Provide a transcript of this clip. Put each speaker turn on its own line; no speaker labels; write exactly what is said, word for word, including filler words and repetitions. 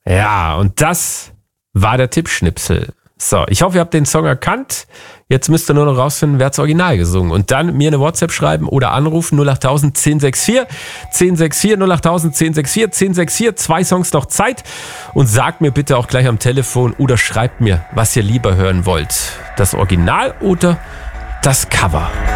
Ja, und das war der Tippschnipsel. So, ich hoffe, ihr habt den Song erkannt. Jetzt müsst ihr nur noch rausfinden, wer hat's original gesungen. Und dann mir eine WhatsApp schreiben oder anrufen null achttausend zehn sechs vier, zehn sechs vier, null achttausend zehn sechs vier, zehn sechs vier, zwei Songs noch Zeit. Und sagt mir bitte auch gleich am Telefon oder schreibt mir, was ihr lieber hören wollt. Das Original oder das Cover.